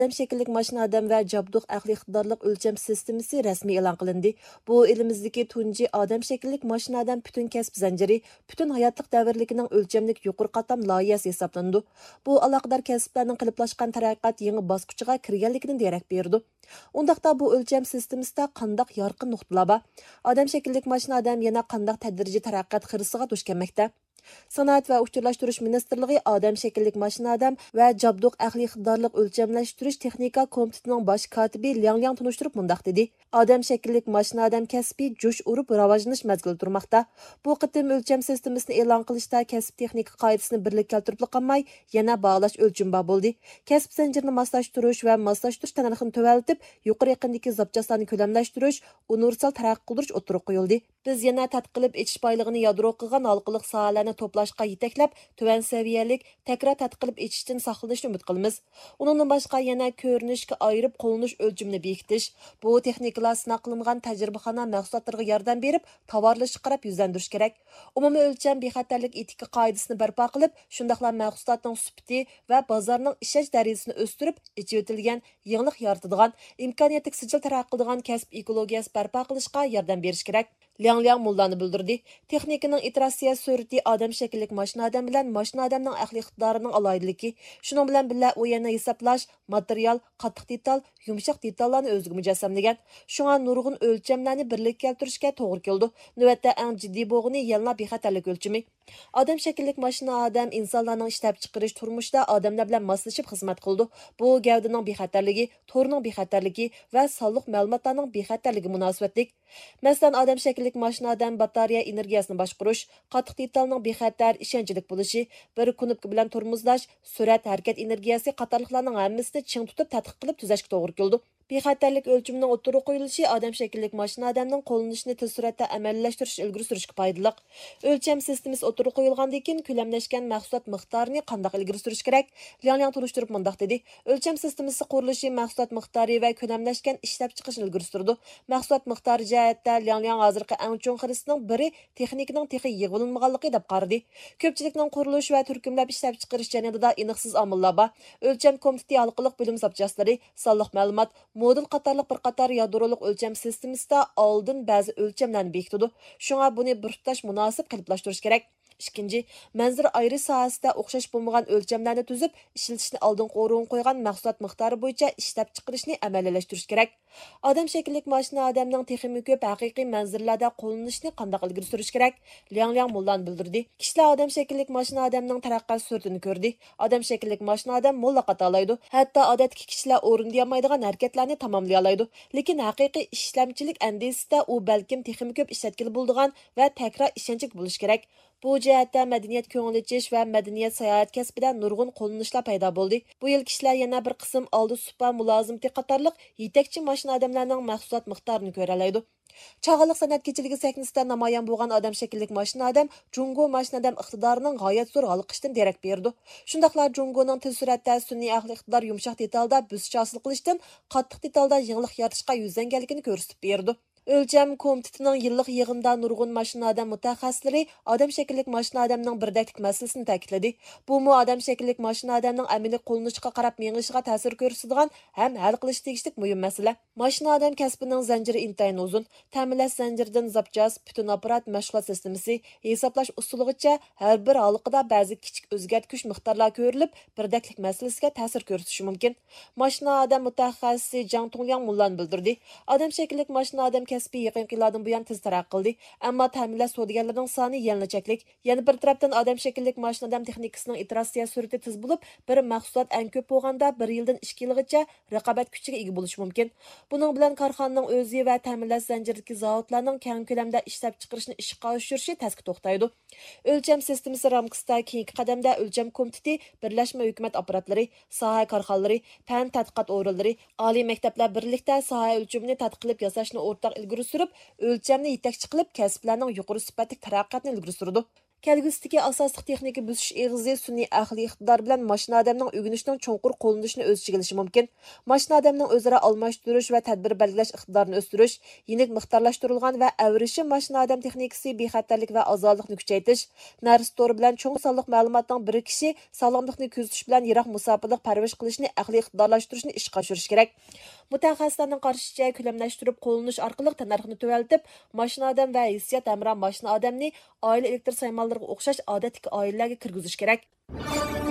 Adam şekillik maşina adam ve jabduq aqli iqtidorliq o'lcham sistemasi rasmiy e'lon qilindi. Bu elimizdagi tunji adam şekillik maşina adam bütün kasb zanjiri, bütün hayotlik davrligining o'lchamlik yuqori qatam loyihasi hisoblanadi. Bu aloqador kasblarning qiliplashgan taraqqiyot yangi bosqichiga kirganligidan darak berdi. Undaqda bu o'lcham sistemasida qandaq yorqin nuqtalar bor? Adam şekillik maşina adam yana qandaq tadrijiy taraqqiyot xirisiga duch kelmoqda? Sanoat va uchurlashtirish ministrligi odam shakllik mashina odam va jabduq aqli iqtidorliq o'lchamlashtirish texnika komitetining bosh kotibi Liang tunishtirib mundaq dedi. Odam shakllik mashina odam kasbi jo'sh urib rivojlanish mazgili turmoqda. Bu qitim o'lcham sistemasini e'lon qilishda kasb texnika qoidasini birlik keltirib qolmay, yana bog'lash o'lchimi bor bo'ldi. Kasb zanjirini moslashtirish va moslashtirish tanaxini tuvaltib, yuqori yaqindagi zobchaslarni ko'lamlashtirish, universal taraqqiy qildirish o'tirib qo'yildi. Biz yana tadqiqilib etish boyligini yadro qilgan halqiliq sohalarni to'plashga yetaklab, tuvan saviyalik takrar tadqiqilib etishdan saqlanishni umid qilamiz. Undan boshqa yana ko'rinishga ayirib qo'llanish o'lchimini bekitish, bu texnikalar sinab qilingan tajribaxona mahsulotlariga yordam berib, tovarlashga qarab yuzlandirish kerak. Umumiy o'lcham bexatarlik etika qoidasini barpo qilib, shundaqla mahsulotning sifati va bozorning ishlash darajasini o'stirib, ichib o'tilgan yangilik yaratadigan, imkoniyatli sijil taraqqiyotgan kasb ekologiyasi barpo qilishga yordam berish kerak. Liang mullani bildirdi. Texnikaning iteratsiya surati odam shakllik mashina odam bilan mashina odamning aqli iqtidorining aloydiligi. Shuning bilan birga u yana hisoblash, material, qattiq detal, yumshoq detallarni o'ziga mujassamlagan. Shunga nurg'un o'lchamlarni birlikka keltirishga to'g'ri keldi. Navbatda eng jiddiy bo'g'ini yana bexatarlik o'lchami. Odam shakllik mashina odam insonlarning ishlab chiqarish turmushda odamlar bilan moslashib xizmat qildi. Bu gavdaning bexatarligi, to'rning bexatarligi va sonliq ma'lumotlarning bexatarligi munosabatlik. Masalan, odam shakllik mashina odam batareya energiyasini boshqarish, qattiq detalning bexatar, ishonchlik bo'lishi, bir kunubka bilan tormozlash, surat, harakat energiyasi qatorliqlarning hammasini ching tutib tadqiq qilib tuzashga to'g'ri keldi. Bexatarlik o'lchimining o'ttirib qo'yilishi odam shakllik mashina odamning qo'llanishini tez suratda amallashtirish ilgari surishga foydali. O'lcham sistemasi o'ttirib qo'yilgandan keyin ko'lamlashgan mahsulot miqdorini qanday ilgari surish kerak? Liang tunishtirib mundaq dedi. O'lcham sistemasi qurilishi mahsulot miqdori va ko'lamlashgan ishlab chiqishni ilgari surdi. Mahsulot miqdori jihatda Liang hozirgi eng chong xirisining biri texnikaning texi yig'ilinmaganligi deb qaradi. Ko'pchilikning qurilish va turkumlab ishlab chiqarish jarayonida aniqsiz omillar bor. O'lcham komiteti halqiliq bilim zapchastlari, sonliq ma'lumot, model qatorliq bir qator yadroliq o'lcham sistemasida oldin ba'zi o'lchamlarni bekitadi. Shunga buni bir tutash munosib qiliblashtirish kerak. İkinci, manzara ayri sohasida o'xshash bo'lmagan o'lchamlarni tuzib, ishlatishni oldin qo'rg'on qo'ygan mahsulot miqdori bo'yicha ishlab chiqarishni amaliylashtirish kerak. Odam shakllik mashina odamning texnik ko'p haqiqiy manzillarda qo'llanishni qanday ilgari surish kerak? Liang mullan bildirdi. Kishilar odam shakllik mashina odamning taraqqiyot suratini ko'rdi. Odam shakllik mashina odam mulla qatalaydi. Hatto odatdagi kishilar o'rinlayolmaydigan harakatlarni tamomlay oladi. Lekin haqiqiy ishlamchilik andisida u balkim texnik ko'p ishlatkili bo'ladigan va takrar ishonchli bo'lish kerak. Bu jihatda madaniyat ko'ngil ichish va madaniyat sayohat kasbida nurg'un qo'llanishlar paydo bo'ldi. Bu yil kishilar yana bir qism oldi supa mulozimati qatorliq yetakchi mashina odamlarning mahsulot miqdorini ko'ra oladi. Chag'aliq san'at kechiligi sahnasida namoyon bo'lgan odam shakllik mashina odam Jungo mashina odam iqtidorining g'oyat zo'r olqishdan darak berdi. Shundaqla Jungoning tez suratda sun'iy aqli iqtidor yumshoq detalda bosish hosil qilishdan qattiq detalda yangilik yaratishga yuzlanganligini ko'rsatib berdi. O'lcham komitetining yillik yig'inida nurg'un mashina odam mutaxassislari odam shakllik mashina odamning birdaklik masalasini ta'kidladi. Bu mu odam shakllik mashina odamning amaliy qo'llanishiga qarab meng'ishiga ta'sir ko'rsatadigan ham hal qilish tegishli muhim masala. Mashina odam kasbining zanjiri intayin uzun. Ta'minlash zanjiridan zapchas, butun apparat, mashg'ulot sistemasi, hisoblash usuligacha har bir halqada ba'zi kichik o'zgartirish miqdorlar ko'rilib, birdaklik masalasiga ta'sir ko'rsatishi mumkin. Mashina odam mutaxassisi Jang Tongyang mullan bildirdi. Odam shakllik mashina odam kasbi yaqinqi yillardan buyon tez taraqqiy qildi. Ammo ta'minlash savdogarlarining soni yana cheklik. Yana bir tarafdan odam shakllik mashina odam texnikasining iteratsiya surati tez bo'lib, bir mahsulot eng ko'p bo'lganda 1 yildan 2 yilgacha raqobat kuchiga ega bo'lishi mumkin. Buning bilan korxonaning o'zi va ta'minlash zanjiridagi zavodlarning keng ko'lamda ishlab chiqarishni ishga oshirishi tasqi to'xtaydi. O'lcham sistemasi ramkasida keyingi qadamda o'lcham komiteti, birlashma hukumat apparatlari, soha korxonalari, fan tadqiqot o'rinlari, oliy maktablar birlikda soha o'lchamini tadqiqlab yasashni o'rtaq ilgari surib, o'lchamni yetakchi qilib, kasblarning yuqori sifatli taraqqiyotini ilgari surdi. Kelgusidagi asosli texnika buzish eg'izi sun'iy aqliy iqtidor bilan mashina odamning o'rganishning cho'nqur qo'llanishini o'z ichiga olishi mumkin. Mashina odamning o'zaro almashtirish va tadbir belgilash iqtidorini o'stirish, yenik miqdorlashtirilgan va avrishi mashina odam texnikasi bexatarlik va ozodlikni kuchaytirish, narsa to'ri bilan cho'ng sonliq ma'lumotning bir kishi sog'lomlikni kuzatish bilan yiroq musofirlik parvarish qilishni aqliy iqtidorlashtirishni ishga oshirish kerak. Mutaxassislarning qarashicha ko'lamlashtirib qo'llanish orqali tannarxni tuvaltib, mashina odam va hissiyot hamroh mashina odamni oila elektr saymonlariga o'xshash odatdagi oilalarga kirgizish kerak.